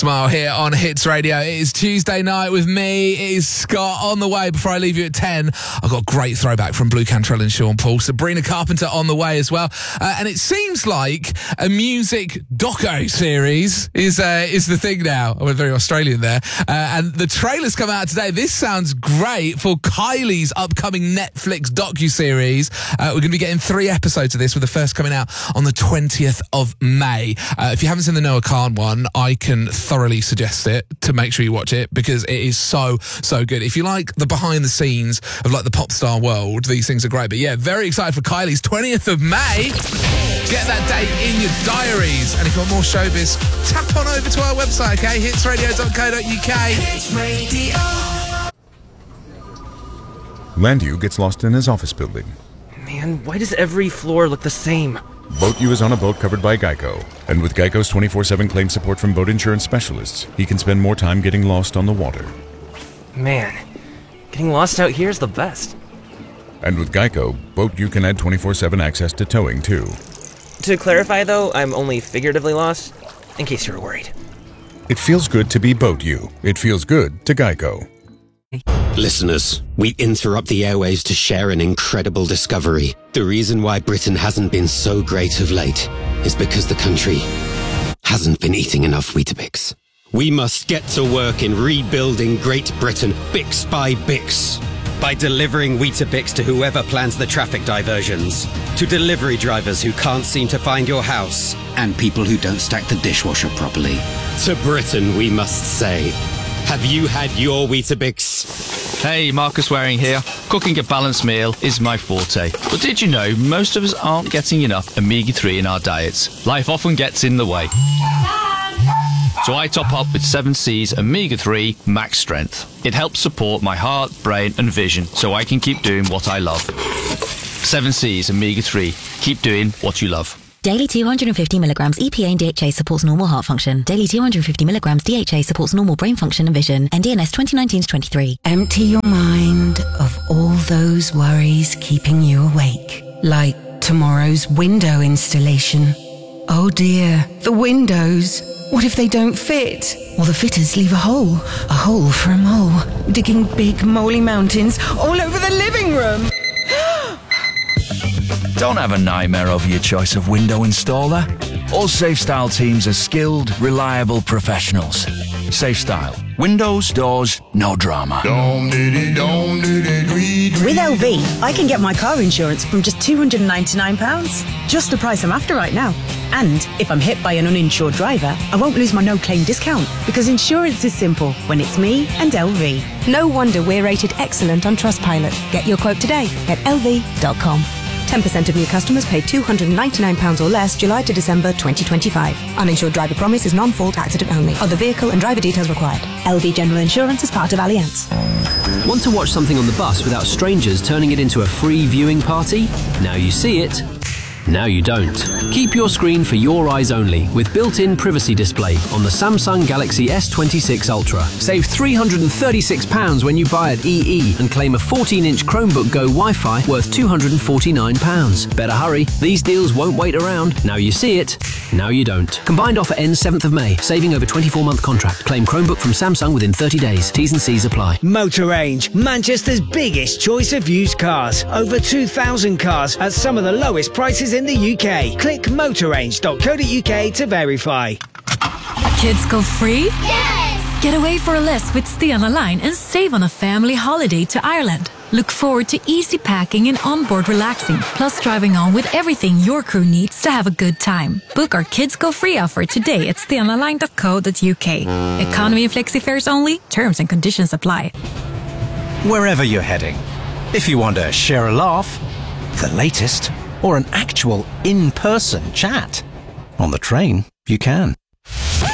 Smile here on Hits Radio. It is Tuesday night with me. It is Scott on the way. Before I leave you at 10, I've got a great throwback from Blue Cantrell and Sean Paul. Sabrina Carpenter on the way as well. And it seems like a music doco series is the thing now. I went very Australian there. And the trailer's come out today. This sounds great for Kylie's upcoming Netflix docu-series. We're going to be getting 3 episodes of this, with the first coming out on the 20th of May. If you haven't seen the Noah Khan one, I can thoroughly suggest it to make sure you watch it, because it is so good. If you like the behind the scenes of like the pop star world, these things are great. But yeah, very excited for Kylie's 20th of May. Get that date in your diaries. And if you want more showbiz, tap on over to our website, okay? hitsradio.co.uk. Hits Radio. Landu gets lost in his office building. Man, why does every floor look the same? Boat U is on a boat covered by Geico. And with Geico's 24/7 claim support from boat insurance specialists, he can spend more time getting lost on the water. Man, getting lost out here is the best. And with Geico, Boat U can add 24/7 access to towing, too. To clarify, though, I'm only figuratively lost, in case you were worried. It feels good to be Boat U. It feels good to Geico. Listeners, we interrupt the airwaves to share an incredible discovery. The reason why Britain hasn't been so great of late is because the country hasn't been eating enough Weetabix. We must get to work in rebuilding Great Britain, Bix by Bix. By delivering Weetabix to whoever plans the traffic diversions, to delivery drivers who can't seem to find your house, and people who don't stack the dishwasher properly. To Britain, we must say, have you had your Weetabix? Hey, Marcus Waring here. Cooking a balanced meal is my forte. But did you know most of us aren't getting enough omega-3 in our diets? Life often gets in the way. So I top up with 7C's Omega-3 Max Strength. It helps support my heart, brain and vision so I can keep doing what I love. 7C's Omega-3. Keep doing what you love. Daily 250 milligrams EPA and DHA supports normal heart function. Daily 250 milligrams DHA supports normal brain function and vision. NDNS 2019-23. Empty your mind of all those worries keeping you awake. Like tomorrow's window installation. Oh dear, the windows. What if they don't fit? Or the fitters leave a hole for a mole, digging big moly mountains all over the living room. Don't have a nightmare over your choice of window installer. All SafeStyle teams are skilled, reliable professionals. SafeStyle. Windows, doors, no drama. With LV, I can get my car insurance from just £299. Just the price I'm after right now. And if I'm hit by an uninsured driver, I won't lose my no-claim discount, because insurance is simple when it's me and LV. No wonder we're rated excellent on Trustpilot. Get your quote today at lv.com. 10% of new customers pay £299 or less July to December 2025. Uninsured driver promise is non-fault accident only. Other vehicle and driver details required. LV General Insurance is part of Allianz. Want to watch something on the bus without strangers turning it into a free viewing party? Now you see it. Now you don't. Keep your screen for your eyes only with built-in privacy display on the Samsung Galaxy S26 Ultra. Save £336 when you buy at EE and claim a 14-inch Chromebook Go Wi-Fi worth £249. Better hurry, these deals won't wait around. Now you see it, now you don't. Combined offer ends 7th of May, saving over 24-month contract. Claim Chromebook from Samsung within 30 days. T's and C's apply. Motor Range, Manchester's biggest choice of used cars. Over 2,000 cars at some of the lowest prices in the UK. Click motorrange.co.uk to verify. Kids go free? Yes! Get away for a list with Stena Line and save on a family holiday to Ireland. Look forward to easy packing and onboard relaxing, plus driving on with everything your crew needs to have a good time. Book our Kids Go Free offer today at stenaline.co.uk. Economy and flexi fares only. Terms and conditions apply. Wherever you're heading, if you want to share a laugh, the latest, or an actual in-person chat, on the train, you can.